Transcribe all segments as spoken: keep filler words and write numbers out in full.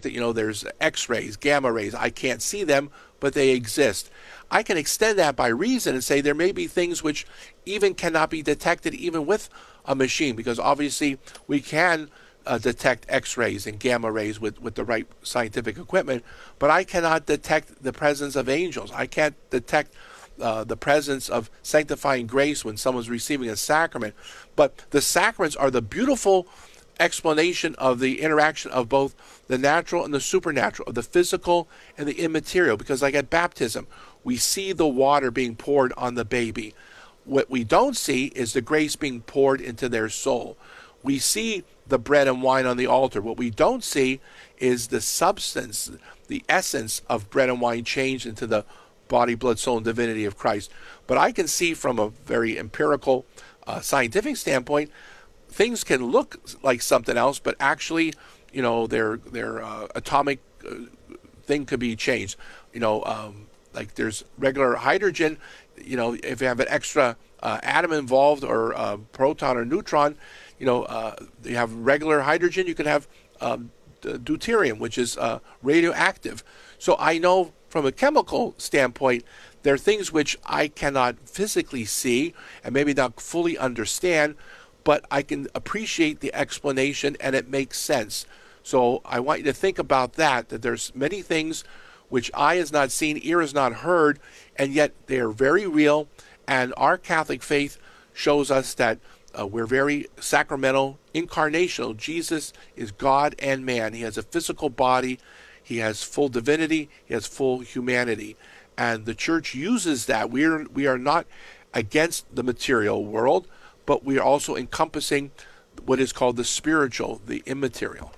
that, you know, there's X-rays, gamma rays. I can't see them, but they exist. I can extend that by reason and say there may be things which even cannot be detected even with a machine, because obviously we can uh, detect X-rays and gamma rays with, with the right scientific equipment, but I cannot detect the presence of angels. I can't detect uh, the presence of sanctifying grace when someone's receiving a sacrament. But the sacraments are the beautiful explanation of the interaction of both the natural and the supernatural, of the physical and the immaterial, because like at baptism, we see the water being poured on the baby. What we don't see is the grace being poured into their soul. We see the bread and wine on the altar. What we don't see is the substance, the essence of bread and wine changed into the body, blood, soul, and divinity of Christ. But I can see from a very empirical, uh, scientific standpoint, things can look like something else, but actually, you know, their their uh, atomic uh, thing could be changed. You know, um, like there's regular hydrogen. You know, if you have an extra uh, atom involved, or uh, proton or neutron, you know, uh, you have regular hydrogen. You can have um, deuterium, which is uh, radioactive. So I know from a chemical standpoint, there are things which I cannot physically see and maybe not fully understand, but I can appreciate the explanation and it makes sense. So I want you to think about that, that there's many things which eye has not seen, ear has not heard, and yet they're very real. And our Catholic faith shows us that uh, we're very sacramental, incarnational. Jesus is God and man. He has a physical body. He has full divinity. He has full humanity. And the church uses that. We are, we are not against the material world, but we are also encompassing what is called the spiritual, the immaterial.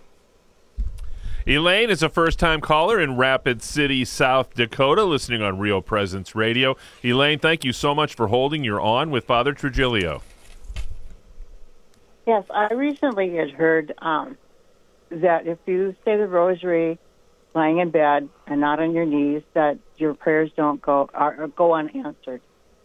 Elaine is a first-time caller in Rapid City, South Dakota, listening on Real Presence Radio. Elaine, thank you so much for holding. You're on with Father Trujillo. Yes, I recently had heard um, that if you say the rosary lying in bed and not on your knees, that your prayers don't go are, go unanswered.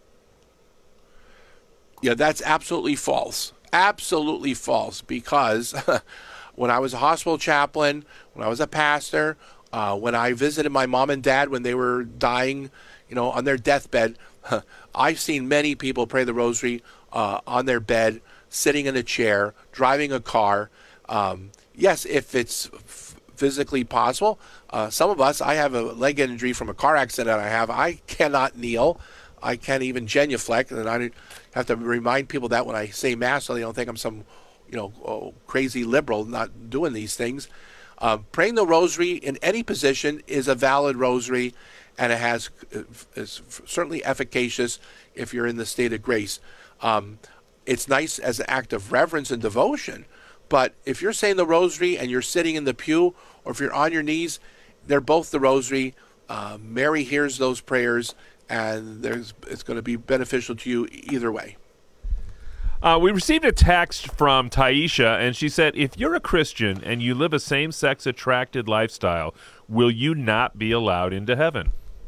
Yeah, that's absolutely false. Absolutely false, because when I was a hospital chaplain, when I was a pastor, uh, when I visited my mom and dad when they were dying, you know, on their deathbed, I've seen many people pray the rosary uh, on their bed, sitting in a chair, driving a car. Um, yes, if it's f- physically possible. Uh, some of us, I have a leg injury from a car accident I have. I cannot kneel. I can't even genuflect, and I have to remind people that when I say Mass, so they don't think I'm some, you know, oh, crazy liberal not doing these things. Uh, praying the rosary in any position is a valid rosary, and it has is certainly efficacious if you're in the state of grace. Um, it's nice as an act of reverence and devotion, but if you're saying the rosary and you're sitting in the pew, or if you're on your knees, they're both the rosary. Uh, Mary hears those prayers, and there's, it's going to be beneficial to you either way. Uh, we received a text from Taisha, and she said, if you're a Christian and you live a same-sex attracted lifestyle, will you not be allowed into heaven?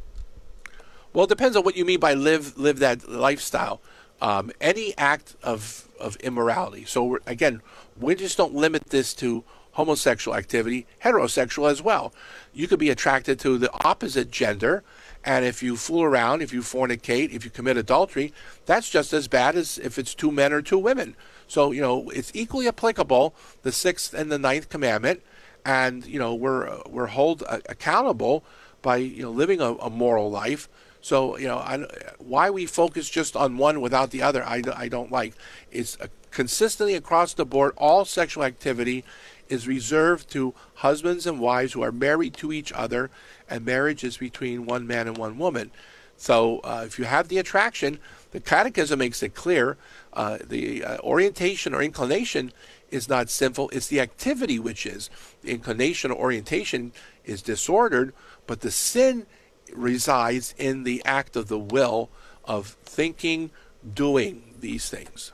Well, it depends on what you mean by live live that lifestyle. Um, any act of, of immorality. So, we're, again, we just don't limit this to homosexual activity, heterosexual as well. You could be attracted to the opposite gender, and if you fool around, if you fornicate, if you commit adultery, that's just as bad as if it's two men or two women. So, you know, it's equally applicable, the sixth and the ninth commandment, and, you know, we're we're held accountable by, you know, living a, a moral life. So, you know, I, why we focus just on one without the other, I, I don't like. It's a, consistently across the board, all sexual activity is reserved to husbands and wives who are married to each other, and marriage is between one man and one woman. So uh, if you have the attraction, the Catechism makes it clear, uh, the uh, orientation or inclination is not sinful, it's the activity which is. The inclination or orientation is disordered, but the sin resides in the act of the will of thinking, doing these things.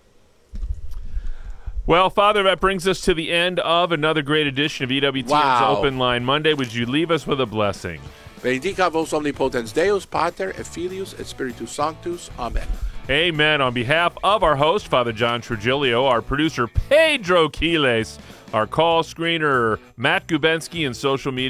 Well, Father, that brings us to the end of another great edition of E W T N's Wow. Open Line Monday. Would you leave us with a blessing? Benedicat vos omnipotens Deus, Pater, et Filius, et Spiritus Sanctus. Amen. Amen. On behalf of our host, Father John Trujillo, our producer, Pedro Quiles, our call screener, Matt Gubensky, and social media